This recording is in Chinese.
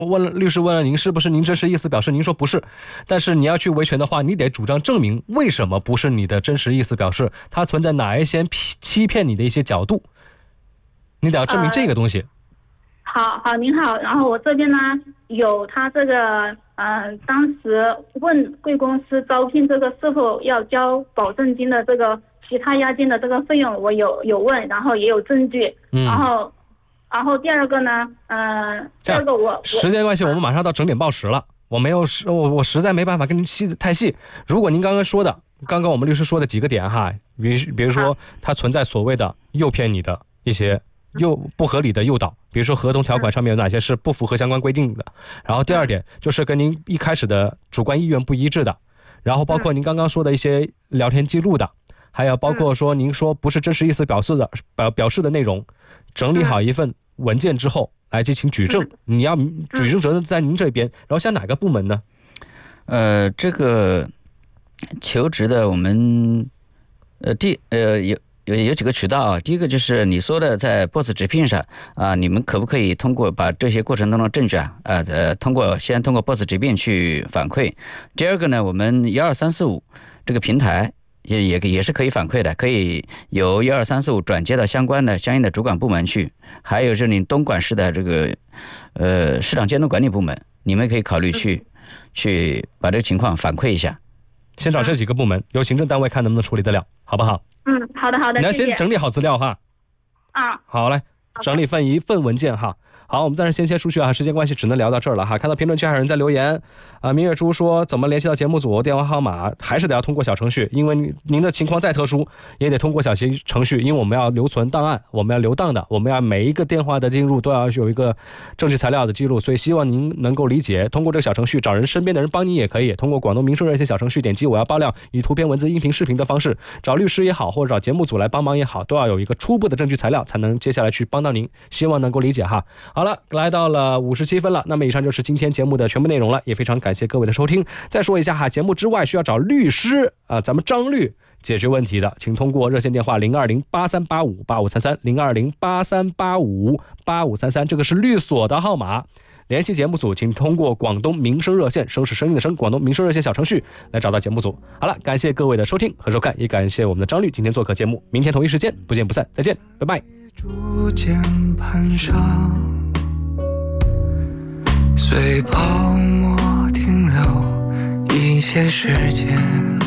律师问了您是不是您真实意思表示，您说不是，但是你要去维权的话，你得主张证明为什么不是你的真实意思表示，它存在哪一些欺骗你的一些角度，你得要证明这个东西。 好，您好，然后我这边呢有他这个当时问贵公司招聘这个是否要交保证金的这个其他押金的这个费用，我有问，然后也有证据，然后第二个呢，第二个我时间关系，我们马上到整点报时了，我实在没办法跟您太细。如果您刚刚我们律师说的几个点哈，比如说它存在所谓的诱骗你的一些不合理的诱导，比如说合同条款上面有哪些是不符合相关规定的，然后第二点就是跟您一开始的主观意愿不一致的，然后包括您刚刚说的一些聊天记录的，还有包括说您说不是真实意思表示的内容，整理好一份文件之后来进行举证，你要举证责任在您这边，然后向哪个部门呢？ 这个求职的我们有几个渠道啊。第一个就是你说的在 BOSS 直聘上啊，你们可不可以通过把这些过程当中的证据先通过 BOSS 直聘去反馈。第二个呢，我们12345这个平台也是可以反馈的，可以由12345转接到相应的主管部门去，还有是你东莞市的这个市场监督管理部门，你们可以考虑去把这个情况反馈一下。 先找这几个部门，由行政单位看能不能处理得了，好不好？ 好的， 你要先整理好资料哈。好嘞，整理一份文件哈。好，我们暂时先切出去啊，时间关系只能聊到这儿了哈。看到评论区还有人在留言明月珠说怎么联系到节目组，电话号码还是得要通过小程序，因为您的情况再特殊也得通过小程序，因为我们要留存档案，我们要留档的，我们要每一个电话的进入都要有一个证据材料的记录，所以希望您能够理解，通过这个小程序找人身边的人帮你也可以，通过广东民生热线小程序点击我要爆料，以图片文字音频视频的方式找律师也好，或者找节目组来帮忙也好，都要有一个初步的证据材料才能接下来去帮到您，希望能够理解哈。好了，来到了57分了，那么以上就是今天节目的全部内容了，也非常感谢各位的收听。再说一下哈，节目之外需要找律师咱们张律解决问题的，请通过热线电话02083858533 02083858533，这个是律所的号码。联系节目组，请通过广东民生热线，声是声音的声，广东民生热线小程序来找到节目组。好了，感谢各位的收听和收看，也感谢我们的张律今天做客节目，明天同一时间不见不散，再见，拜拜。 逐渐攀上，随泡沫停留一些时间。